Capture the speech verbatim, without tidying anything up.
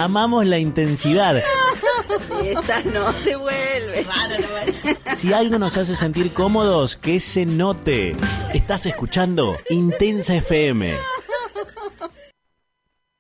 amamos la intensidad. Esta no se vuelve. Si algo nos hace sentir cómodos, que se note. Estás escuchando Intensa F M.